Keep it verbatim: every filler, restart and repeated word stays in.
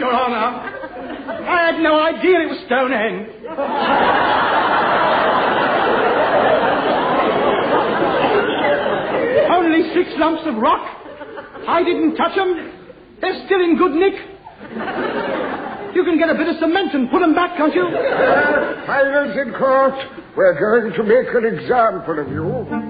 Your Honor. I had no idea it was Stonehenge. Only six lumps of rock. I didn't touch them. They're still in good nick. You can get a bit of cement and put them back, can't you? Uh, silence in court. We're going to make an example of you.